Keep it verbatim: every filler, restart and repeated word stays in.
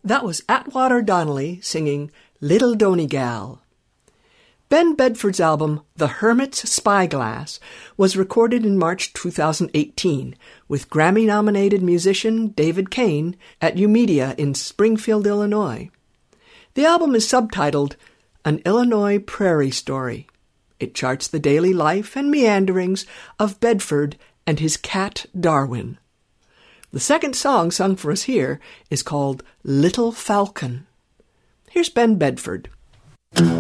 That was Atwater Donnelly singing Little Donegal. Ben Bedford's album, The Hermit's Spyglass, was recorded in March two thousand eighteen with Grammy-nominated musician David Kane at U-Media in Springfield, Illinois. The album is subtitled An Illinois Prairie Story. It charts the daily life and meanderings of Bedford and his cat Darwin. The second song sung for us here is called Little Falcon. Here's Ben Bedford.